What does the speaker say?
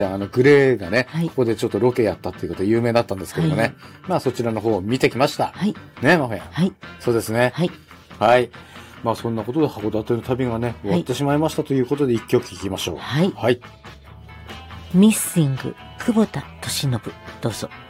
グレーがね、 はいここでちょっとロケやったっていうことで有名だったんですけどもね。 はいまあそちらの方を見てきました。 はい。 ね、マフェン。 はい。 そうですね。 はい。 はい。まあそんなことで函館の旅がね、終わってしまいましたということで一曲聴きましょう。 はいはい。 ミッシング、久保田利伸、どうぞ。